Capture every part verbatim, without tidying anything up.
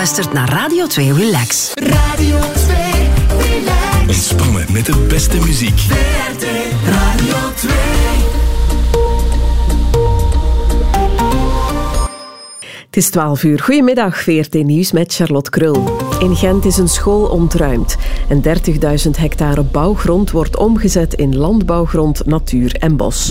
luistert naar Radio twee Relax. Radio twee Relax. Ontspannen met de beste muziek. V R T Radio twee. Het is twaalf uur. Goedemiddag, V R T Nieuws met Charlotte Krul. In Gent is een school ontruimd en dertigduizend hectare bouwgrond wordt omgezet in landbouwgrond, natuur en bos.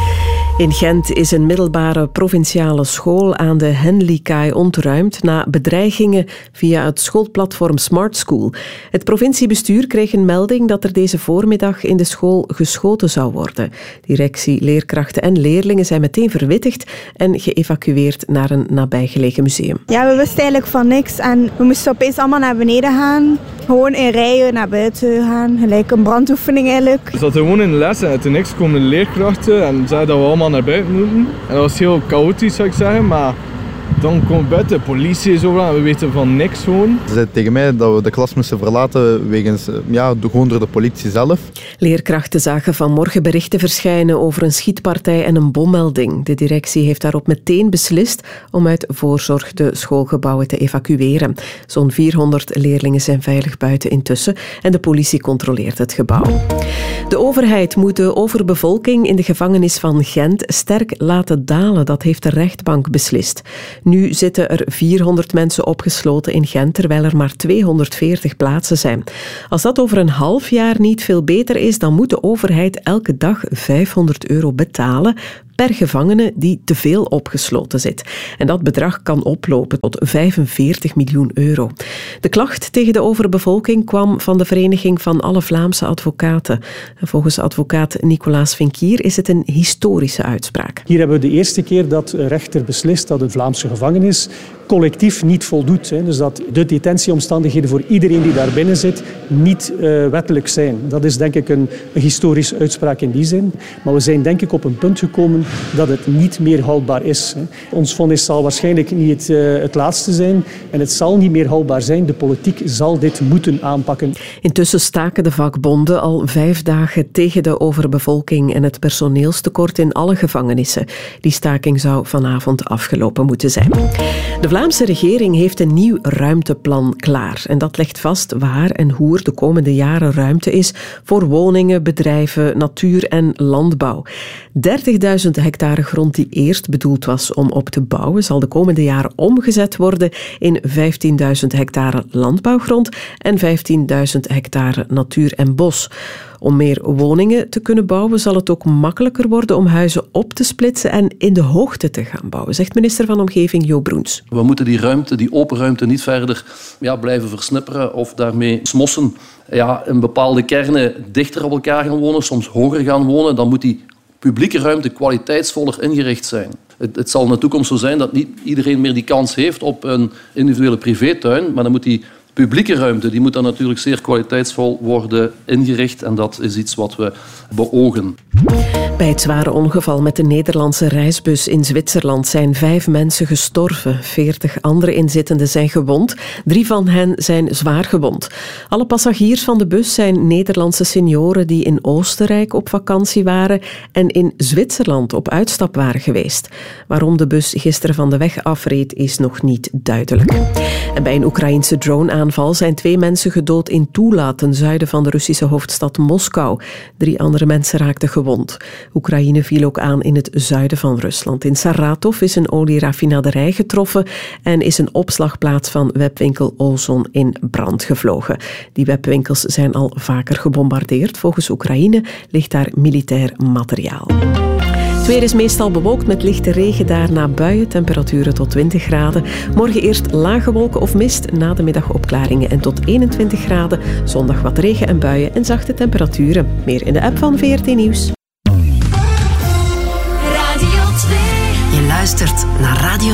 In Gent is een middelbare provinciale school aan de Henleykaai ontruimd na bedreigingen via het schoolplatform Smart School. Het provinciebestuur kreeg een melding dat er deze voormiddag in de school geschoten zou worden. Directie, leerkrachten en leerlingen zijn meteen verwittigd en geëvacueerd naar een nabijgelegen museum. Ja, we wisten eigenlijk van niks en we moesten opeens allemaal naar beneden gaan. Gewoon in rijen naar buiten gaan, gelijk een brandoefening eigenlijk. We zaten gewoon in de les en toen niks komen de leerkrachten en zeiden dat we allemaal naar buiten moeten. En dat was heel chaotisch, zou ik zeggen, maar dan komt buiten, de politie is overal en we weten van niks gewoon. Ze zeiden tegen mij dat we de klas moesten verlaten wegens, ja, gewoon door de politie zelf. Leerkrachten zagen vanmorgen berichten verschijnen over een schietpartij en een bommelding. De directie heeft daarop meteen beslist om uit voorzorg de schoolgebouwen te evacueren. Zo'n vierhonderd leerlingen zijn veilig buiten intussen en de politie controleert het gebouw. De overheid moet de overbevolking in de gevangenis van Gent sterk laten dalen. Dat heeft de rechtbank beslist. Nu zitten er vierhonderd mensen opgesloten in Gent, terwijl er maar tweehonderdveertig plaatsen zijn. Als dat over een half jaar niet veel beter is, dan moet de overheid elke dag vijfhonderd euro betalen per gevangene die te veel opgesloten zit. En dat bedrag kan oplopen tot vijfenveertig miljoen euro. De klacht tegen de overbevolking kwam van de Vereniging van alle Vlaamse advocaten. En volgens advocaat Nicolaas Vinkier is het een historische uitspraak. Hier hebben we de eerste keer dat een rechter beslist dat een Vlaamse gevangenis collectief niet voldoet. Dus dat de detentieomstandigheden voor iedereen die daar binnen zit niet uh, wettelijk zijn. Dat is denk ik een, een historische uitspraak in die zin. Maar we zijn denk ik op een punt gekomen dat het niet meer houdbaar is. Ons vonnis zal waarschijnlijk niet het, uh, het laatste zijn en het zal niet meer houdbaar zijn. De politiek zal dit moeten aanpakken. Intussen staken de vakbonden al vijf dagen tegen de overbevolking en het personeelstekort in alle gevangenissen. Die staking zou vanavond afgelopen moeten zijn. De Vlaamse regering heeft een nieuw ruimteplan klaar. En dat legt vast waar en hoe er de komende jaren ruimte is voor woningen, bedrijven, natuur en landbouw. dertigduizend hectare grond die eerst bedoeld was om op te bouwen, zal de komende jaren omgezet worden in vijftienduizend hectare landbouwgrond en vijftienduizend hectare natuur en bos. Om meer woningen te kunnen bouwen zal het ook makkelijker worden om huizen op te splitsen en in de hoogte te gaan bouwen, zegt minister van Omgeving Jo Broens. We moeten die ruimte, die open ruimte, niet verder ja, blijven versnipperen of daarmee smossen. Ja, in bepaalde kernen dichter op elkaar gaan wonen, soms hoger gaan wonen, dan moet die publieke ruimte kwaliteitsvoller ingericht zijn. Het, het zal in de toekomst zo zijn dat niet iedereen meer die kans heeft op een individuele privétuin, maar dan moet die publieke ruimte die moet dan natuurlijk zeer kwaliteitsvol worden ingericht en dat is iets wat we beogen. Bij het zware ongeval met de Nederlandse reisbus in Zwitserland zijn vijf mensen gestorven. Veertig andere inzittenden zijn gewond. Drie van hen zijn zwaar gewond. Alle passagiers van de bus zijn Nederlandse senioren die in Oostenrijk op vakantie waren en in Zwitserland op uitstap waren geweest. Waarom de bus gisteren van de weg afreed is nog niet duidelijk. En bij een Oekraïense drone-aanval zijn twee mensen gedood in Tula, ten zuiden van de Russische hoofdstad Moskou. Drie andere mensen raakten gewond. Oekraïne viel ook aan in het zuiden van Rusland. In Saratov is een olieraffinaderij getroffen en is een opslagplaats van webwinkel Ozon in brand gevlogen. Die webwinkels zijn al vaker gebombardeerd. Volgens Oekraïne ligt daar militair materiaal. Het weer is meestal bewolkt met lichte regen, daarna buien, temperaturen tot twintig graden. Morgen eerst lage wolken of mist, na de middag opklaringen en tot eenentwintig graden. Zondag wat regen en buien en zachte temperaturen. Meer in de app van V R T Nieuws. Je luistert naar Radio